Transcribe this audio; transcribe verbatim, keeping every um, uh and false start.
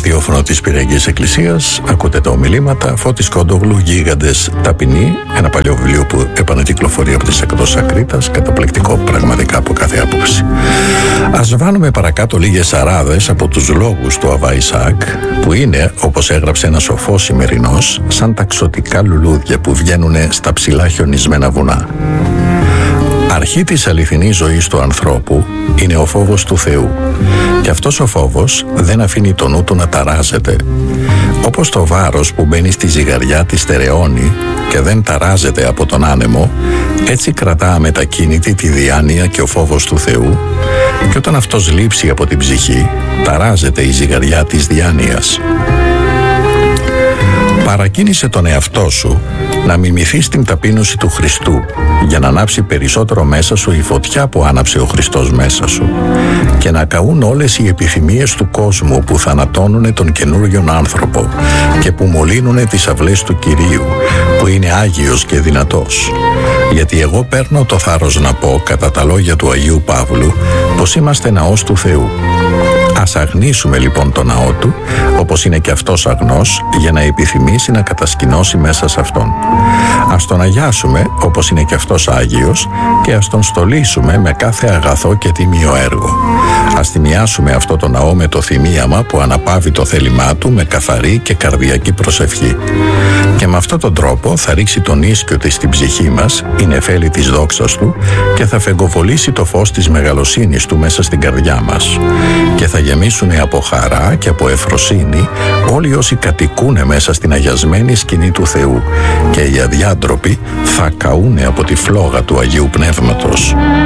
ραδιόφωνο της Πυραιαϊκής Εκκλησίας ακούτε τα ομιλήματα Φώτης Κόντογλου, Γίγαντες Ταπεινοί, ένα παλιό βιβλίο που επανακυκλοφορεί από τις εκδόσεις Ακρίτας, καταπληκτικό πραγματικά από κάθε άποψη. Ας βάλουμε παρακάτω λίγες αράδες από τους λόγους του Αβά Ισαάκ, που είναι, όπως έγραψε ένα σοφό σημερινός, σαν τα ξωτικά λουλούδια που βγαίνουν στα ψηλά χιονισμένα βουνά. Αρχή της αληθινής ζωής του ανθρώπου είναι ο φόβος του Θεού, και αυτός ο φόβος δεν αφήνει το νου του να ταράζεται. Όπως το βάρος που μπαίνει στη ζυγαριά τη στερεώνει και δεν ταράζεται από τον άνεμο, έτσι κρατά αμετακίνητη τη διάνοια και ο φόβος του Θεού, και όταν αυτός λείψει από την ψυχή, ταράζεται η ζυγαριά της διάνοιας. Παρακίνησε τον εαυτό σου να μιμηθείς την ταπείνωση του Χριστού, για να ανάψει περισσότερο μέσα σου η φωτιά που άναψε ο Χριστός μέσα σου, και να καούν όλες οι επιθυμίες του κόσμου που θανατώνουν τον καινούριον άνθρωπο και που μολύνουνε τις αυλές του Κυρίου, που είναι Άγιος και δυνατός. Γιατί εγώ παίρνω το θάρρος να πω, κατά τα λόγια του Αγίου Παύλου, πως είμαστε ναός του Θεού. Ας αγνίσουμε λοιπόν το ναό του, όπως είναι και αυτός αγνός, για να επιθυμήσει να κατασκηνώσει μέσα σε αυτόν. Ας τον αγιάσουμε, όπως είναι και αυτός Άγιος, και ας τον στολίσουμε με κάθε αγαθό και τίμιο έργο. Ας θυμιάσουμε αυτό το ναό με το θυμίαμα που αναπαύει το θέλημά του με καθαρή και καρδιακή προσευχή. Και με αυτόν τον τρόπο θα ρίξει τον ίσκιο της στην ψυχή μας, η νεφέλη της δόξας του, και θα φεγγοβολήσει το φως της μεγαλοσύνης του μέσα στην καρδιά μας. Και θα γεμίσουνε από χαρά και από ευφροσύνη όλοι όσοι κατοικούνε μέσα στην αγιασμένη σκηνή του Θεού, και οι αδιάντροποι θα καούνε από τη φλόγα του Αγίου Πνεύματος.